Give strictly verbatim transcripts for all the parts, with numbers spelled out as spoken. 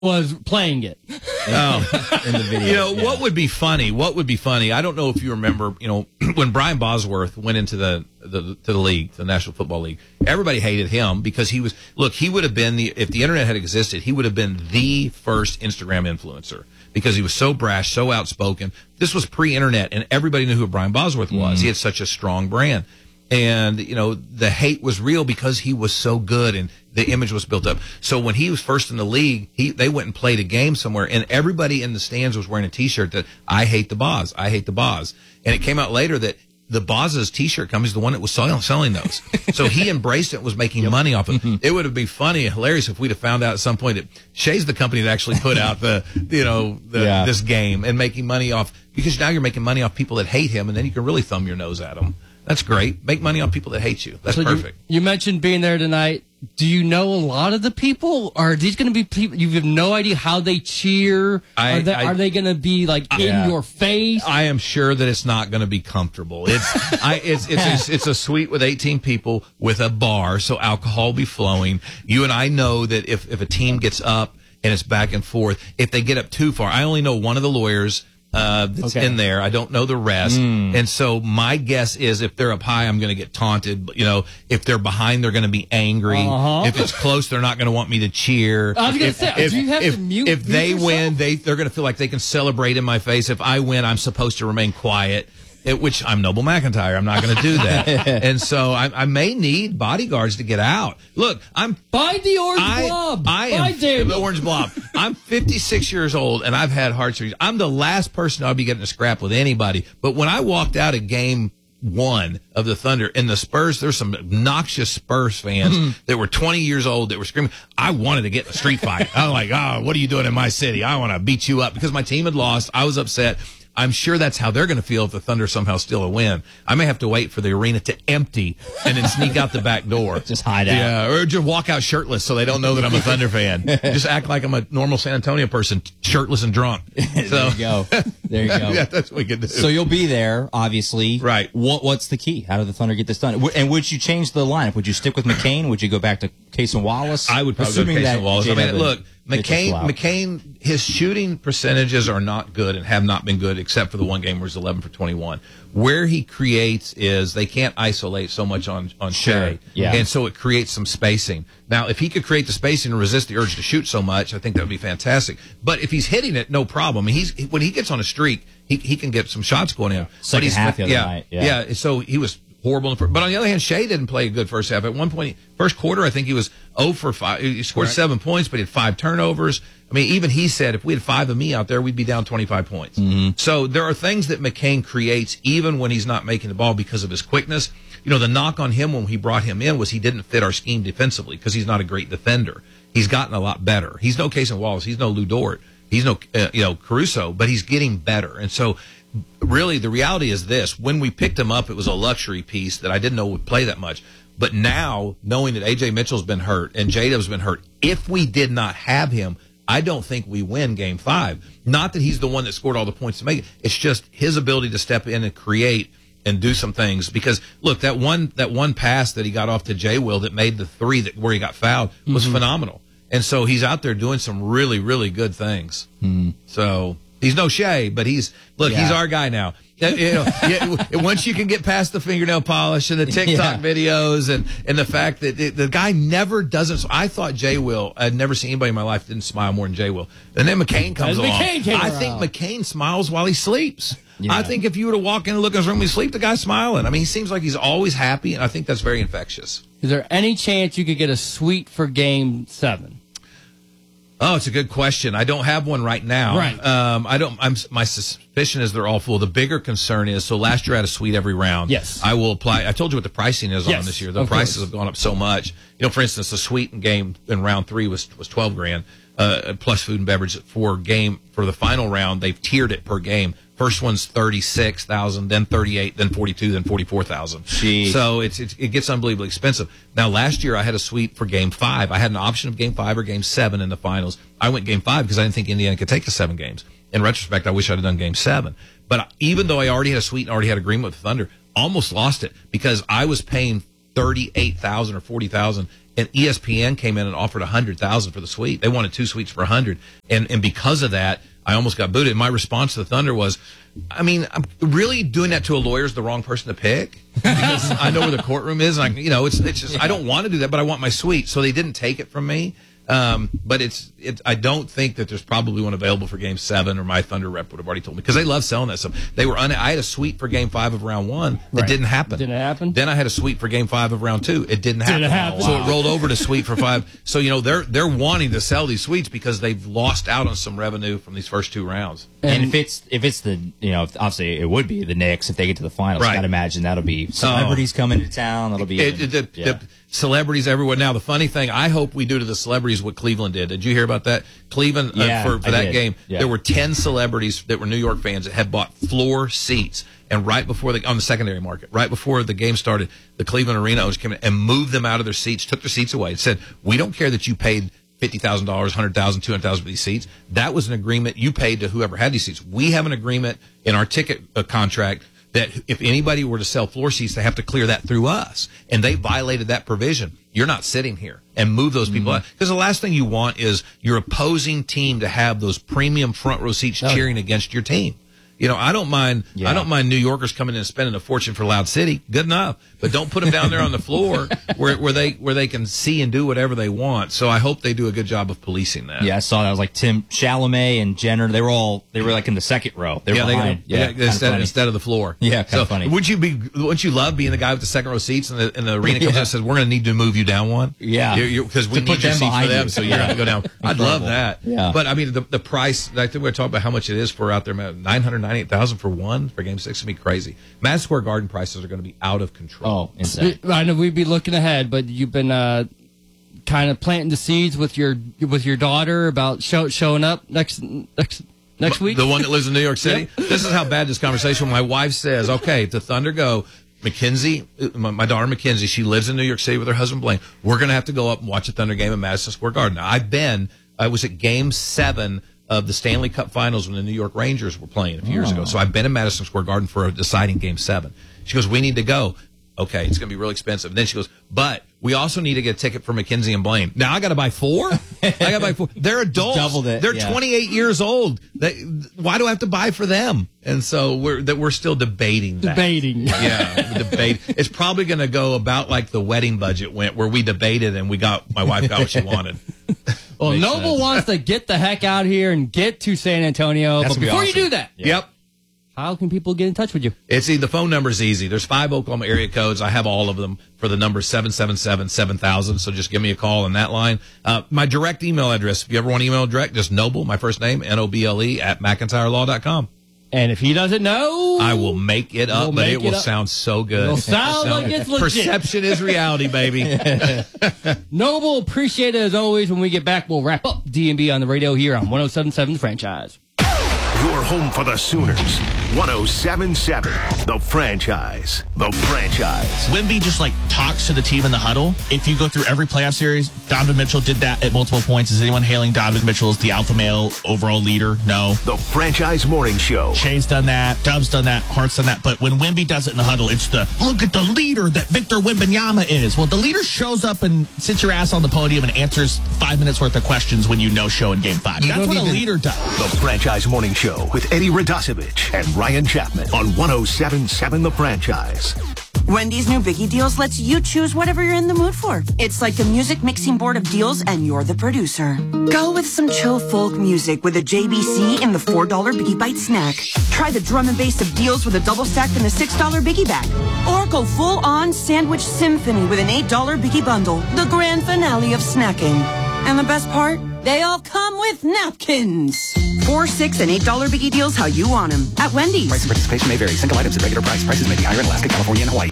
was playing it. Oh, in the video. You know, yeah. what would be funny? What would be funny? I don't know if you remember, you know, when Brian Bosworth went into the, the to the league, the National Football League, everybody hated him because he was, look, he would have been the, if the internet had existed, he would have been the first Instagram influencer because he was so brash, so outspoken. This was pre-internet and everybody knew who Brian Bosworth was. Mm. He had such a strong brand. And, you know, the hate was real because he was so good and the image was built up. So when he was first in the league, he they went and played a game somewhere, and everybody in the stands was wearing a T-shirt that, I hate the Boz, I hate the Boz. And it came out later that the Boz's T-shirt company is the one that was selling, selling those. So he embraced it, was making yep. money off it. Mm-hmm. It would have been funny and hilarious if we'd have found out at some point that Shea's the company that actually put out the, you know, the, yeah. this game and making money off, because now you're making money off people that hate him, and then you can really thumb your nose at them. That's great. Make money on people that hate you. That's so perfect. You, you mentioned being there tonight. Do you know a lot of the people? Or are these going to be people you have no idea how they cheer? I, are they, I, are they going to be like in yeah. your face? I am sure that it's not going to be comfortable. It's I, it's it's a, it's a suite with eighteen people with a bar, so alcohol will be flowing. You and I know that if if a team gets up and it's back and forth, if they get up too far, I only know one of the lawyers. Uh, that's okay. in there. I don't know the rest. Mm. And so my guess is if they're up high, I'm going to get taunted. You know, if they're behind, they're going to be angry. Uh-huh. If it's close, they're not going to want me to cheer. I was going to say, if, do you have if, to mute If they yourself? win, they, they're going to feel like they can celebrate in my face. If I win, I'm supposed to remain quiet. It, which I'm Noble McIntyre. I'm not going to do that. And so I, I may need bodyguards to get out. Look, I'm buy the orange I, blob. I buy am the orange blob. I'm fifty-six years old and I've had heart surgery. I'm the last person I'll be getting a scrap with anybody. But when I walked out of game one of the Thunder in the Spurs, there's some obnoxious Spurs fans that were twenty years old that were screaming. I wanted to get in a street fight. I was like, oh, what are you doing in my city? I want to beat you up because my team had lost. I was upset. I'm sure that's how they're going to feel if the Thunder somehow steal a win. I may have to wait for the arena to empty and then sneak out the back door. Just hide out. Yeah, or just walk out shirtless so they don't know that I'm a Thunder fan. Just act like I'm a normal San Antonio person, shirtless and drunk. So, there you go. There you go. Yeah, that's what we can do. So you'll be there, obviously. Right. What What's the key? How did the Thunder get this done? And would you change the lineup? Would you stick with McCain? Would you go back to Case and Wallace? I would probably Assuming go to Case that and Wallace. I mean, look, McCain, McCain, his shooting percentages are not good and have not been good except for the one game where he's eleven for twenty-one. Where he creates is they can't isolate so much on, on sure. Shea. Yeah. And so it creates some spacing. Now, if he could create the spacing and resist the urge to shoot so much, I think that would be fantastic. But if he's hitting it, no problem. I mean, he's, when he gets on a streak, he, he can get some shots going in. Second but he's, half the other yeah, night. Yeah. yeah. So he was horrible. In the first, but on the other hand, Shea didn't play a good first half. At one point, first quarter, I think he was zero for five. He scored Correct. seven points, but he had five turnovers. I mean, even he said if we had five of me out there, we'd be down twenty-five points. Mm-hmm. So there are things that McCain creates even when he's not making the ball because of his quickness. You know, the knock on him when we brought him in was he didn't fit our scheme defensively because he's not a great defender. He's gotten a lot better. He's no Case and Wallace. He's no Lou Dort. He's no, uh, you know, Caruso, but he's getting better. And so really the reality is this. When we picked him up, it was a luxury piece that I didn't know would play that much. But now, knowing that A J Mitchell's been hurt and J-Dub's been hurt, if we did not have him, I don't think we win game five. Not that he's the one that scored all the points to make it. It's just his ability to step in and create and do some things. Because, look, that one that one pass that he got off to J. Will that made the three that where he got fouled was mm-hmm. phenomenal. And so he's out there doing some really, really good things. Mm-hmm. So he's no Shea, but he's, look, yeah. he's our guy now. You know, yeah, once you can get past the fingernail polish and the TikTok yeah. videos and, and the fact that it, the guy never doesn't. I thought J. Will, I'd never seen anybody in my life that didn't smile more than J. Will. And then McCain comes along. McCain came I around. think McCain smiles while he sleeps. Yeah. I think if you were to walk in and look in his room and sleep, the guy's smiling. I mean, he seems like he's always happy, and I think that's very infectious. Is there any chance you could get a suite for game seven? Oh, it's a good question. I don't have one right now. Right. Um, I don't. I'm. My suspicion is they're all full. The bigger concern is so last year I had a suite every round. Yes. I will apply. I told you what the pricing is yes, on this year. The of prices course. have gone up so much. You know, for instance, the suite in game in round three was was twelve grand uh, plus food and beverage for game for the final round. They've tiered it per game. First one's thirty-six thousand, then thirty-eight, then forty-two, then forty-four thousand. So it's, it's it gets unbelievably expensive. Now last year I had a suite for game five. I had an option of game five or game seven in the finals. I went game five because I didn't think Indiana could take the seven games. In retrospect, I wish I'd have done game seven. But even though I already had a suite and already had agreement with Thunder, almost lost it because I was paying thirty-eight thousand or forty thousand and E S P N came in and offered a hundred thousand for the suite. They wanted two suites for a hundred, and and because of that, I almost got booted. And my response to the Thunder was, I mean, I'm really doing that to a lawyer is the wrong person to pick because I know where the courtroom is, and I, you know, it's it's just I don't want to do that, but I want my suite, so they didn't take it from me. Um, but it's, it, I don't think that there's probably one available for game seven, or my Thunder rep would have already told me, because they love selling that stuff. They were, un, I had a suite for game five of round one. That Right. didn't happen. Didn't happen? Then I had a suite for game five of round two. It didn't happen. Didn't happen. So Wow. it rolled over to suite for five. So, you know, they're, they're wanting to sell these suites because they've lost out on some revenue from these first two rounds. And, And- if it's if it's the you know obviously it would be the Knicks if they get to the finals. Right. I'd imagine that'll be celebrities coming to town. That'll be It, even- it, the, yeah. the celebrities everywhere. Now, the funny thing, I hope we do to the celebrities what Cleveland did. Did you hear about that? Cleveland, Yeah, uh, for, for I that did. game, Yeah. there were ten celebrities that were New York fans that had bought floor seats. And right before the, on the secondary market, right before the game started, the Cleveland Arena owners came in and moved them out of their seats, took their seats away, and said, we don't care that you paid fifty thousand dollars, one hundred thousand dollars, two hundred thousand dollars for these seats. That was an agreement you paid to whoever had these seats. We have an agreement in our ticket uh, contract that if anybody were to sell floor seats, they have to clear that through us. And they violated that provision. You're not sitting here, and move those people out. Because the last thing you want is your opposing team to have those premium front row seats cheering against your team. You know, I don't mind. Yeah. I don't mind New Yorkers coming in and spending a fortune for Loud City. Good enough, but don't put them down there on the floor where where they where they can see and do whatever they want. So I hope they do a good job of policing that. Yeah, I saw that. It was like Tim Chalamet and Jenner. They were all they were like in the second row. They were Yeah, they, behind. yeah, yeah, kinda instead, funny. instead of the floor. Yeah, kinda so funny. Would you be? Wouldn't you love being the guy with the second row seats, and the, and the arena comes Yeah. out and says, "We're going to need to move you down one." Yeah. because we To need put your them seat for behind them, you. so you're going to go down. I'd love Incredible. that. Yeah. But I mean, the the price. I think we're talking about how much it is for out there. Nine hundred ninety-eight thousand for one for Game Six. It's gonna be crazy. Madison Square Garden prices are going to be out of control. Oh, insane. I know we'd be looking ahead, but you've been uh, kind of planting the seeds with your with your daughter about show, showing up next next next week. The one that lives in New York City. This is how bad this conversation. My wife says, "Okay, if the Thunder go, Mackenzie, my, my daughter Mackenzie, she lives in New York City with her husband Blaine. We're going to have to go up and watch a Thunder game in Madison Square Garden." Now, I've been. I was at Game Seven of the Stanley Cup Finals when the New York Rangers were playing a few years ago. So I've been in Madison Square Garden for a deciding Game Seven. She goes, "We need to go." Okay, it's going to be really expensive. And then she goes, "But we also need to get a ticket for Mackenzie and Blaine." Now I got to buy four. I got to buy four. They're adults. doubled it, They're yeah. twenty-eight years old. They, why do I have to buy for them? And so we're that we're still debating that. Debating. Yeah, we debate. It's probably going to go about like the wedding budget went, where we debated and we got my wife got what she wanted. Well, Makes Noble sense. wants to get the heck out here and get to San Antonio. That's But gonna be before you awesome. do that, Yep. how can people get in touch with you? It's the phone number's easy. There's five Oklahoma area codes. I have all of them for the number seven seven seven, seven thousand. So just give me a call on that line. Uh, my direct email address, if you ever want to email direct, just Noble, my first name, N O B L E, at McIntyre Law dot com. And if he doesn't know, I will make it up, We'll but make it will it up. sound so good. It'll sound like it's legit. Perception is reality, baby. Noble, appreciate it as always. When we get back, we'll wrap up D and B on the radio here on one oh seven point seven The Franchise. Your home for the Sooners. one oh seven point seven The Franchise. The Franchise. Wemby just like talks to the team in the huddle. If you go through every playoff series, Donovan Mitchell did that at multiple points. Is anyone hailing Donovan Mitchell as the alpha male overall leader? No. The Franchise Morning Show. Shay's done that. Dub's done that. Hart's done that. But when Wemby does it in the huddle, it's the look at the leader that Victor Wembanyama is. Well, the leader shows up and sits your ass on the podium and answers five minutes worth of questions when you no show in game five. You That's don't what a even- leader does. The Franchise Morning Show with Eddie Radosevich and Ryan Chapman on one oh seven point seven The Franchise. Wendy's new Biggie Deals lets you choose whatever you're in the mood for. It's like a music mixing board of deals, and you're the producer. Go with some chill folk music with a J B C in the four dollar Biggie Bite snack. Try the drum and bass of deals with a double stack in the six dollar Biggie bag. Or go full-on sandwich symphony with an eight dollar Biggie bundle. The grand finale of snacking. And the best part? They all come with napkins. Four, six, and eight dollar Biggie Deals how you want them. At Wendy's. Price and participation may vary. Single items at regular price. Prices may be higher in Alaska, California, and Hawaii.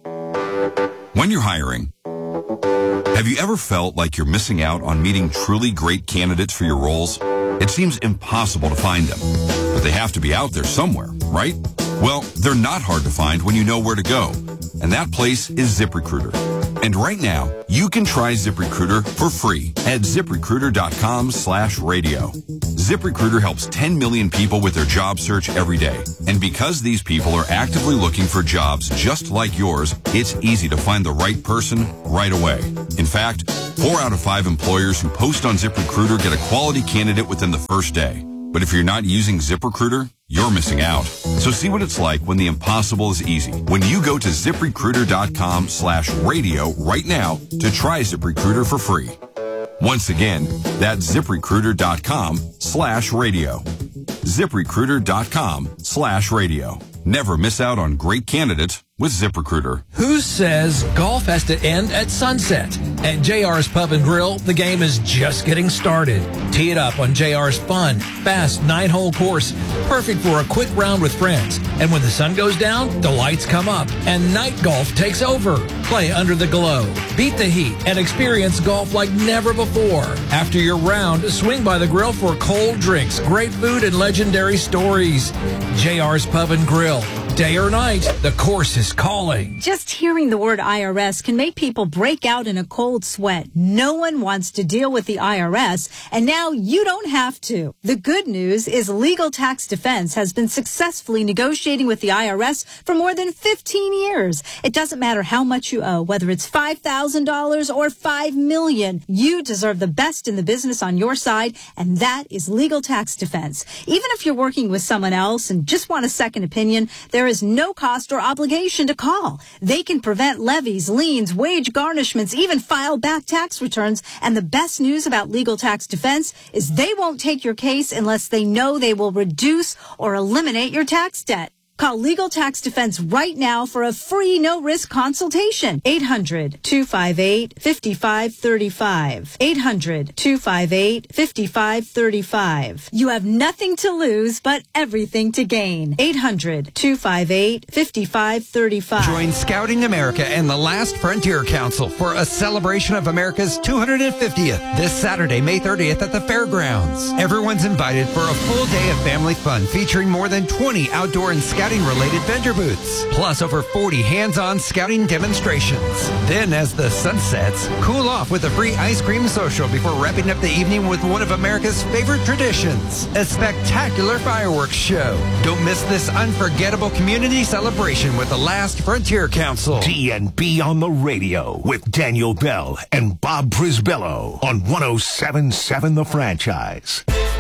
When you're hiring, have you ever felt like you're missing out on meeting truly great candidates for your roles? It seems impossible to find them, but they have to be out there somewhere, right? Well, they're not hard to find when you know where to go, and that place is ZipRecruiter. And right now, you can try ZipRecruiter for free at ZipRecruiter.com slash radio. ZipRecruiter helps ten million people with their job search every day. And because these people are actively looking for jobs just like yours, it's easy to find the right person right away. In fact, four out of five employers who post on ZipRecruiter get a quality candidate within the first day. But if you're not using ZipRecruiter, you're missing out. So see what it's like when the impossible is easy. When you go to ZipRecruiter.com slash radio right now to try ZipRecruiter for free. Once again, that's ZipRecruiter.com slash radio. ZipRecruiter.com slash radio. Never miss out on great candidates with ZipRecruiter. Who says golf has to end at sunset? At J R's Pub and Grill, the game is just getting started. Tee it up on J R's fun, fast nine-hole course, perfect for a quick round with friends. And when the sun goes down, the lights come up, and night golf takes over. Play under the glow, beat the heat, and experience golf like never before. After your round, swing by the grill for cold drinks, great food, and legendary stories. J R's Pub and Grill. Day or night, the course is calling. Just hearing the word I R S can make people break out in a cold sweat. No one wants to deal with the I R S, and now you don't have to. The good news is Legal Tax Defense has been successfully negotiating with the I R S for more than fifteen years. It doesn't matter how much you owe, whether it's five thousand dollars or five million dollars. You deserve the best in the business on your side, and that is Legal Tax Defense. Even if you're working with someone else and just want a second opinion, there is no cost or obligation to call. They can prevent levies, liens, wage garnishments, even file back tax returns. And the best news about Legal Tax Defense is they won't take your case unless they know they will reduce or eliminate your tax debt. Call Legal Tax Defense right now for a free no-risk consultation. eight hundred, two five eight, five five three five. eight hundred, two five eight, five five three five. You have nothing to lose, but everything to gain. eight hundred, two five eight, five five three five. Join Scouting America and the Last Frontier Council for a celebration of America's two hundred fiftieth this Saturday, May thirtieth at the fairgrounds. Everyone's invited for a full day of family fun featuring more than twenty outdoor and scouting related vendor booths, plus over forty hands-on scouting demonstrations. Then as the sun sets, cool off with a free ice cream social before wrapping up the evening with one of America's favorite traditions, a spectacular fireworks show. Don't miss this unforgettable community celebration with the Last Frontier Council. T N B on the radio with Daniel Bell and Bob Brisbello on one oh seven point seven The Franchise.